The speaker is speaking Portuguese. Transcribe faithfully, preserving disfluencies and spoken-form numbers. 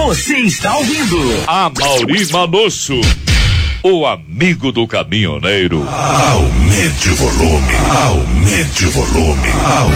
Você está ouvindo Amaury Manosso, o amigo do caminhoneiro. Aumente o volume, aumente o volume, aumente.